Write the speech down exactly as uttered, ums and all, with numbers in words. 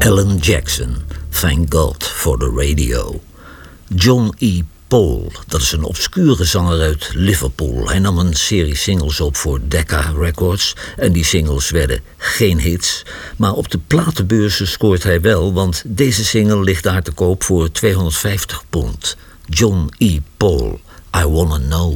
Alan Jackson, Thank God for the Radio. John E. Paul, dat is een obscure zanger uit Liverpool. Hij nam een serie singles op voor Decca Records en die singles werden geen hits. Maar op de platenbeurzen scoort hij wel, want deze single ligt daar te koop voor tweehonderdvijftig pond. John E. Paul, I Wanna Know.